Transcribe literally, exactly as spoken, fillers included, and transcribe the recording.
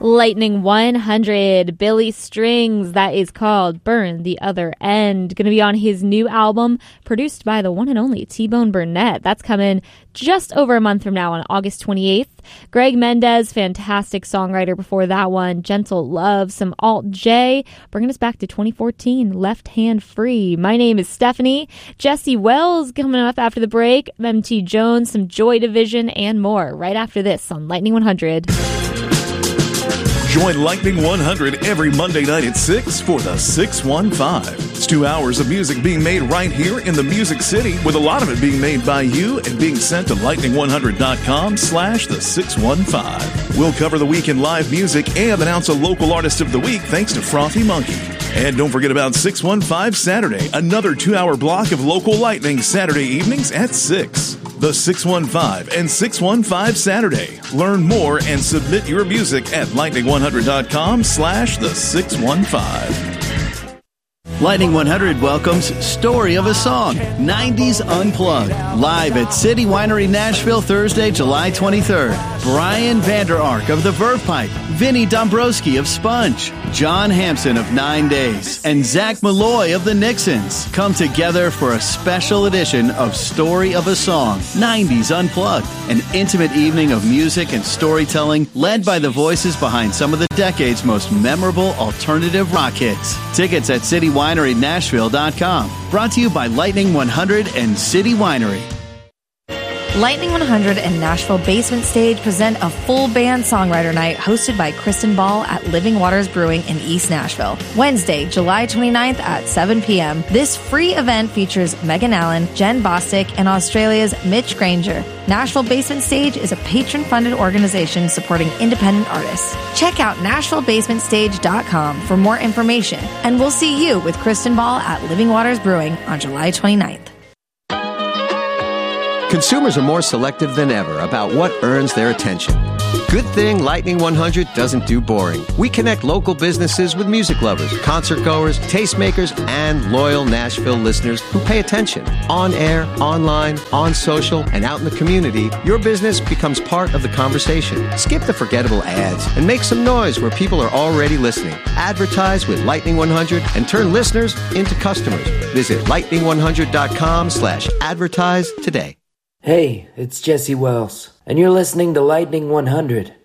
Lightning one hundred, Billy Strings, that is called Burn the Other End. Going to be on his new album, produced by the one and only T-Bone Burnett. That's coming just over a month from now on August twenty-eighth. Greg Mendez, fantastic songwriter before that one. Gentle Love, some Alt J, bringing us back to twenty fourteen, Left Hand Free. My name is Stephanie. Jesse Wells coming up after the break. M T Jones, some Joy Division, and more right after this on Lightning one hundred. Join Lightning one hundred every Monday night at six for the six one five. It's two hours of music being made right here in the Music City, with a lot of it being made by you and being sent to lightning one hundred dot com slash the six one five. We'll cover the week in live music and announce a local artist of the week thanks to Frothy Monkey. And don't forget about six one five Saturday, another two-hour block of local Lightning Saturday evenings at six. The six one five and six one five Saturday. Learn more and submit your music at lightning one hundred dot com slash the six one five. Lightning one hundred welcomes Story of a Song, nineties Unplugged, live at City Winery Nashville Thursday, July twenty-third. Brian Vander Ark of the Verve Pipe, Vinnie Dombrowski of Sponge, John Hampson of Nine Days, and Zach Malloy of the Nixons come together for a special edition of Story of a Song, nineties Unplugged, an intimate evening of music and storytelling led by the voices behind some of the decade's most memorable alternative rock hits. Tickets at city winery nashville dot com. Brought to you by Lightning one hundred and City Winery. Lightning one hundred and Nashville Basement Stage present a full band songwriter night hosted by Kristen Ball at Living Waters Brewing in East Nashville. Wednesday, July twenty-ninth at seven p.m. This free event features Megan Allen, Jen Bostic, and Australia's Mitch Granger. Nashville Basement Stage is a patron-funded organization supporting independent artists. Check out nashville basement stage dot com for more information, and we'll see you with Kristen Ball at Living Waters Brewing on July twenty-ninth. Consumers are more selective than ever about what earns their attention. Good thing Lightning one hundred doesn't do boring. We connect local businesses with music lovers, concert goers, tastemakers, and loyal Nashville listeners who pay attention. On air, online, on social, and out in the community, your business becomes part of the conversation. Skip the forgettable ads and make some noise where people are already listening. Advertise with Lightning one hundred and turn listeners into customers. Visit lightning one hundred dot com slash advertise today. Hey, it's Jesse Wells, and you're listening to Lightning one hundred.